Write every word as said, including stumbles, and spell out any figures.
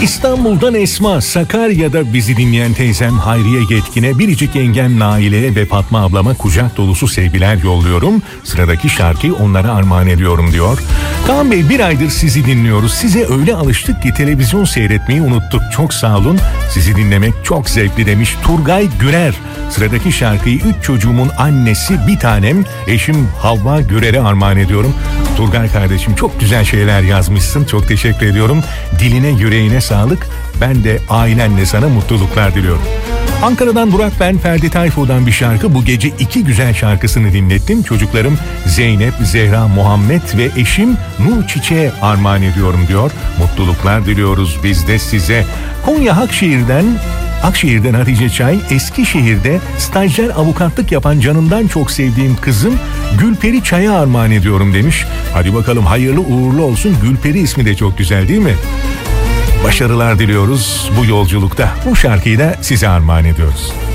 İstanbul'dan Esma, Sakarya'da bizi dinleyen teyzem Hayriye Yetkin'e, biricik yengem Naile'ye ve Fatma ablama kucak dolusu sevgiler yolluyorum. Sıradaki şarkıyı onlara armağan ediyorum diyor. Kaan Bey, bir aydır sizi dinliyoruz. Size öyle alıştık ki televizyon seyretmeyi unuttuk. Çok sağ olun. Sizi dinlemek çok zevkli demiş Turgay Gürer. Sıradaki şarkıyı üç çocuğumun annesi bir tanem eşim Havva Gürer'e armağan ediyorum. Turgay kardeşim, çok güzel şeyler yazmışsın. Çok teşekkür ediyorum. Diline yüreğine sağlık. Ben de ailenle sana mutluluklar diliyorum. Ankara'dan Burak ben, Ferdi Tayfur'dan bir şarkı. Bu gece iki güzel şarkısını dinlettim. Çocuklarım Zeynep, Zehra, Muhammed ve eşim Nur Çiçek'e armağan ediyorum diyor. Mutluluklar diliyoruz biz de size. Konya Akşehir'den Akşehir'den Hatice Çay, Eskişehir'de stajyer avukatlık yapan canımdan çok sevdiğim kızım Gülperi Çay'a armağan ediyorum demiş. Hadi bakalım, hayırlı uğurlu olsun. Gülperi ismi de çok güzel değil mi? Başarılar diliyoruz bu yolculukta. Bu şarkıyı da size armağan ediyoruz.